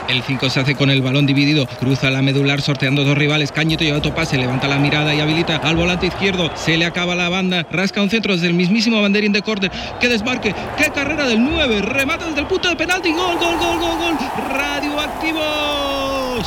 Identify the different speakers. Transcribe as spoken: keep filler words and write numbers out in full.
Speaker 1: El cinco se hace con el balón dividido, cruza la medular sorteando dos rivales. Cañito lleva otro pase, levanta la mirada y habilita al volante izquierdo. Se le acaba la banda, rasca un centro desde el mismísimo banderín de córner. ¡Qué desmarque! ¡Qué carrera del nueve! Remata desde el punto de penalti. ¡Gol, gol, gol, gol, gol! ¡Radioactivos!